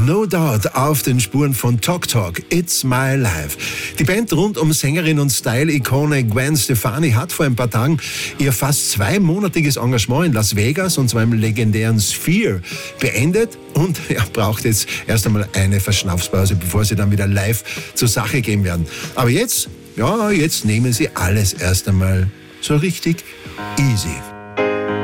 No Doubt auf den Spuren von Talk Talk, It's My Life. Die Band rund um Sängerin und Style-Ikone Gwen Stefani hat vor ein paar Tagen ihr fast 2-monatiges Engagement in Las Vegas, und zwar im legendären Sphere, beendet und braucht jetzt erst einmal eine Verschnaufspause, bevor sie dann wieder live zur Sache gehen werden. Aber jetzt nehmen sie alles erst einmal so richtig easy.